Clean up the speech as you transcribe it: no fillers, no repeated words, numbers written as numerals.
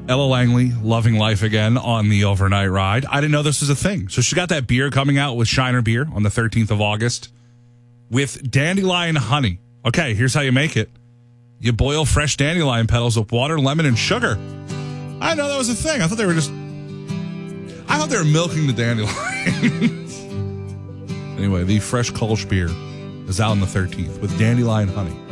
Ella Langley, loving life again on the overnight ride. I didn't know this was a thing. So she got that beer coming out with Shiner Beer on the 13th of August with dandelion honey. Okay, here's how you make it. You boil fresh dandelion petals with water, lemon, and sugar. I didn't know that was a thing. I thought they were milking the dandelions. Anyway, the fresh Kolsch beer is out on the 13th with dandelion honey.